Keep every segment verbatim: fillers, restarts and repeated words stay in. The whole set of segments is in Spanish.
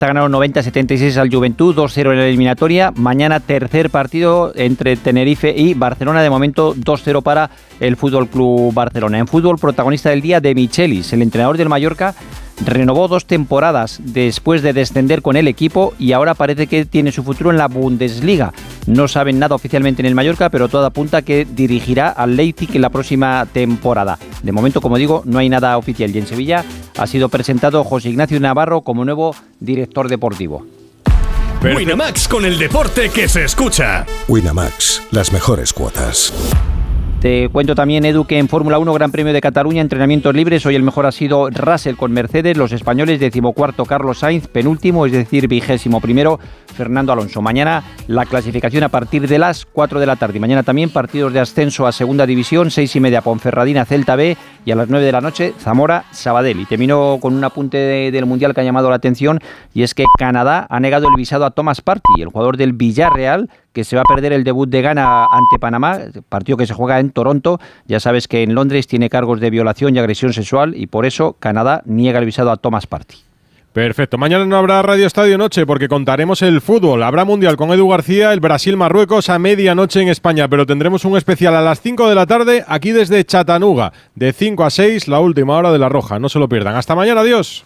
ganaron noventa a setenta y seis al Juventud, dos cero en la eliminatoria. Mañana tercer partido entre Tenerife y Barcelona. De momento dos cero para el Fútbol Club Barcelona. En fútbol, protagonista del día de Michelis, el entrenador del Mallorca. Renovó dos temporadas después de descender con el equipo y ahora parece que tiene su futuro en la Bundesliga. No saben nada oficialmente en el Mallorca, pero todo apunta a que dirigirá al Leipzig en la próxima temporada. De momento, como digo, no hay nada oficial. Y en Sevilla ha sido presentado José Ignacio Navarro como nuevo director deportivo. Perfecto. Winamax, con el deporte que se escucha. Winamax, las mejores cuotas. Te cuento también, Edu, que en Fórmula uno, Gran Premio de Cataluña, entrenamientos libres. Hoy el mejor ha sido Russell con Mercedes, los españoles, decimocuarto Carlos Sainz, penúltimo, es decir, vigésimo primero Fernando Alonso. Mañana la clasificación a partir de las cuatro de la tarde. Y mañana también partidos de ascenso a Segunda División, seis y media Ponferradina, Celta B, y a las nueve de la noche Zamora, Sabadell. Y termino con un apunte de, del Mundial que ha llamado la atención, y es que Canadá ha negado el visado a Thomas Partey, el jugador del Villarreal, que se va a perder el debut de Ghana ante Panamá, partido que se juega en Toronto. Ya sabes que en Londres tiene cargos de violación y agresión sexual, y por eso Canadá niega el visado a Thomas Partey. Perfecto. Mañana no habrá Radio Estadio Noche porque contaremos el fútbol. Habrá Mundial con Edu García, el Brasil-Marruecos a medianoche en España, pero tendremos un especial a las cinco de la tarde aquí desde Chattanooga. De cinco a seis, la última hora de La Roja. No se lo pierdan. Hasta mañana. Adiós.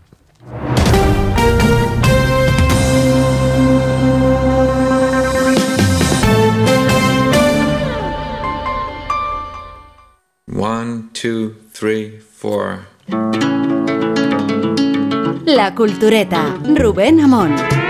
One, two, three, four. La Cultureta, Rubén Amón.